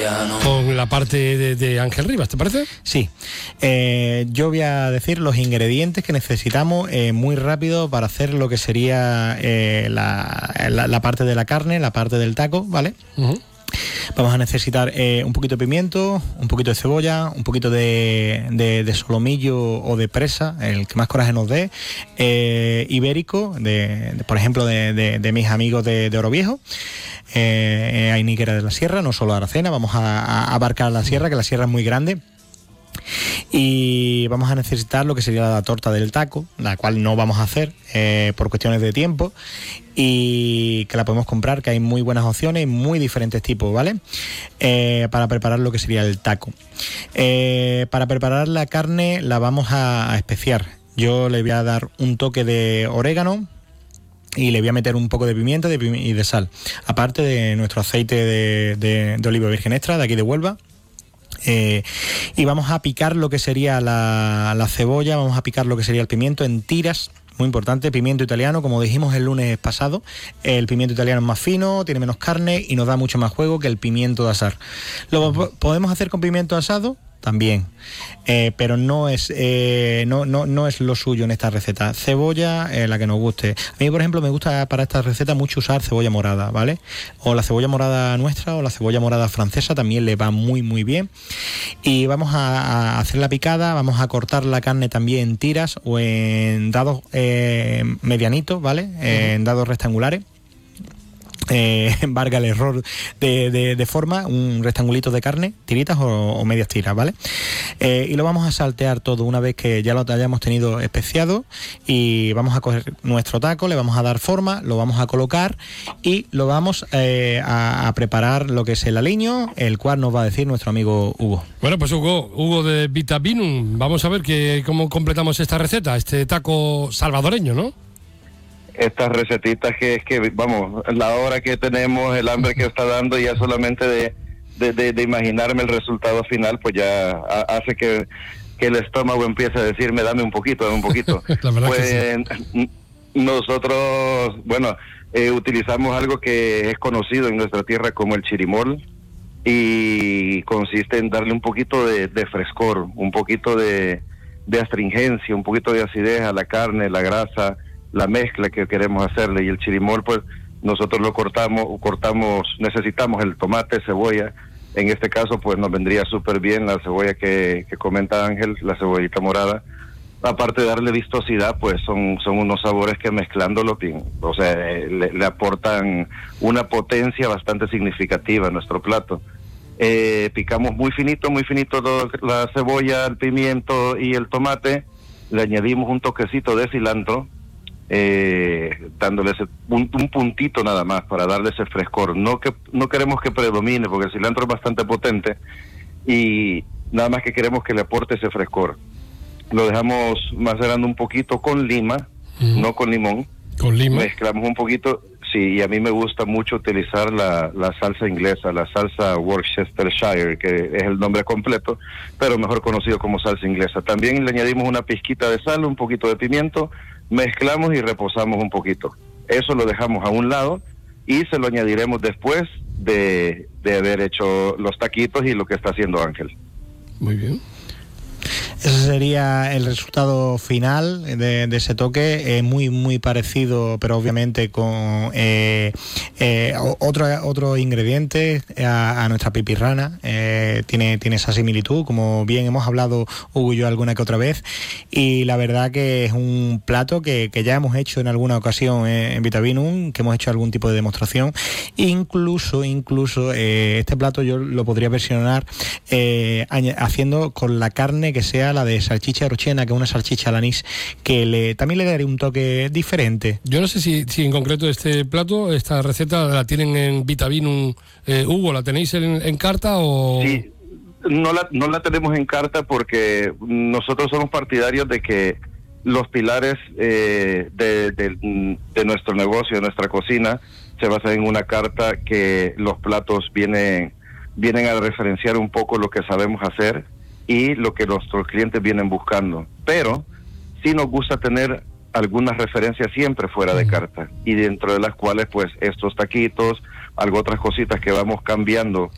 Con la parte de Ángel Rivas, ¿te parece? Sí. Yo voy a decir los ingredientes que necesitamos muy rápido para hacer lo que sería la parte de la carne, la parte del taco, ¿vale? Uh-huh. Vamos a necesitar un poquito de pimiento, un poquito de cebolla, un poquito de solomillo o de presa, el que más coraje nos dé, ibérico, por ejemplo, de mis amigos de Oro Viejo, hay níquera de la sierra, no solo Aracena, vamos a abarcar la sierra, que la sierra es muy grande. Y vamos a necesitar lo que sería la torta del taco, la cual no vamos a hacer por cuestiones de tiempo, y que la podemos comprar, que hay muy buenas opciones, muy diferentes tipos, ¿vale? Para preparar lo que sería el taco. Para preparar la carne la vamos a especiar. Yo le voy a dar un toque de orégano y le voy a meter un poco de pimienta y de sal, aparte de nuestro aceite de oliva virgen extra de aquí de Huelva. Y vamos a picar lo que sería la cebolla, vamos a picar lo que sería el pimiento en tiras, muy importante, pimiento italiano, como dijimos el lunes pasado, el pimiento italiano es más fino, tiene menos carne y nos da mucho más juego que el pimiento de asar. ¿Lo podemos hacer con pimiento asado? También, pero no es lo suyo en esta receta. Cebolla, la que nos guste. A mí, por ejemplo, me gusta para esta receta mucho usar cebolla morada, ¿vale? O la cebolla morada nuestra o la cebolla morada francesa también le va muy muy bien. Y vamos a hacer la picada, vamos a cortar la carne también en tiras o en dados medianitos, ¿vale? En dados rectangulares. Valga el error de forma, un rectangulito de carne, tiritas o medias tiras, ¿vale? Y lo vamos a saltear todo una vez que ya lo hayamos tenido especiado, y vamos a coger nuestro taco, le vamos a dar forma, lo vamos a colocar y lo vamos a preparar lo que es el aliño, el cual nos va a decir nuestro amigo Hugo. Bueno, pues Hugo de Vitavinum, vamos a ver cómo completamos esta receta, este taco salvadoreño, ¿no? Estas recetitas que vamos, la hora que tenemos, el hambre que está dando, ya solamente de imaginarme el resultado final, pues ya hace que el estómago empiece a decirme, dame un poquito. La verdad pues que sí. Nosotros, utilizamos algo que es conocido en nuestra tierra como el chirimol, y consiste en darle un poquito de frescor, un poquito de astringencia, un poquito de acidez a la carne, la grasa, la mezcla que queremos hacerle. Y el chirimol, pues nosotros lo cortamos, necesitamos el tomate, cebolla. En este caso, pues nos vendría súper bien la cebolla que comenta Ángel, la cebollita morada. Aparte de darle vistosidad, pues son unos sabores que mezclándolo, o sea, le aportan una potencia bastante significativa a nuestro plato. Picamos muy finito la cebolla, el pimiento y el tomate. Le añadimos un toquecito de cilantro, dándole un puntito nada más para darle ese frescor. No queremos que predomine, porque el cilantro es bastante potente, y nada más que queremos que le aporte ese frescor. Lo dejamos macerando un poquito con lima, no con limón. Con lima. Mezclamos un poquito, sí, y a mí me gusta mucho utilizar la salsa inglesa, la salsa Worcestershire, que es el nombre completo, pero mejor conocido como salsa inglesa. También le añadimos una pizquita de sal, un poquito de pimiento, mezclamos y reposamos un poquito. Eso lo dejamos a un lado y se lo añadiremos después de haber hecho los taquitos y lo que está haciendo Ángel. Muy bien. Ese sería el resultado final de ese toque, muy muy parecido, pero obviamente con otros ingredientes a nuestra pipirrana. Tiene esa similitud, como bien hemos hablado Hugo y yo alguna que otra vez, y la verdad que es un plato que ya hemos hecho en alguna ocasión en Vitavinum, que hemos hecho algún tipo de demostración. Incluso este plato yo lo podría versionar haciendo con la carne que sea la de salchicha rochena, que es una salchicha al anís, que también le daría un toque diferente. Yo no sé si en concreto este plato, esta receta la tienen en Vitavinum, Hugo, ¿la tenéis en carta o...? Sí, no la tenemos en carta porque nosotros somos partidarios de que los pilares de nuestro negocio, de nuestra cocina, se basan en una carta que los platos vienen a referenciar un poco lo que sabemos hacer y lo que nuestros clientes vienen buscando, pero sí nos gusta tener algunas referencias siempre fuera de carta, y dentro de las cuales pues estos taquitos, algo otras cositas que vamos cambiando